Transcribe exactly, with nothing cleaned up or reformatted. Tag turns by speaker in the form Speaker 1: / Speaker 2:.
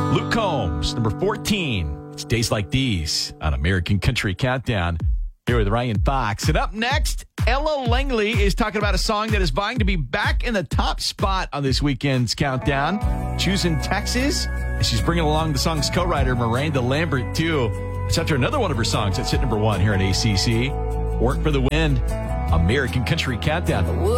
Speaker 1: Luke Combs, number fourteen. It's Days Like These on American Country Countdown. Here with Ryan Fox. And up next, Ella Langley is talking about a song that is vying to be back in the top spot on this weekend's countdown. Choosing Texas. And she's bringing along the song's co-writer, Miranda Lambert, too. It's after another one of her songs that's hit number one here at A C C. Work for the Wind, American Country Countdown.